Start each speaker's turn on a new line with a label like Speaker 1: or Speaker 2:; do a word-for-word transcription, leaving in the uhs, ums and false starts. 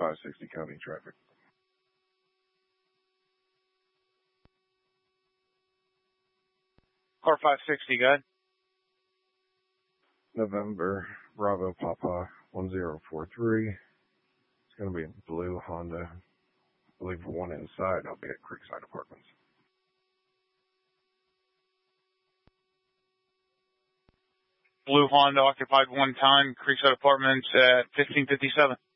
Speaker 1: five sixty county traffic.
Speaker 2: Car five sixty, go ahead.
Speaker 1: November, Bravo, Papa, one zero four three. It's going to be a blue Honda. I believe one inside. I'll be at Creekside Apartments.
Speaker 2: Blue Honda occupied one time, Creekside Apartments at fifteen fifty-seven.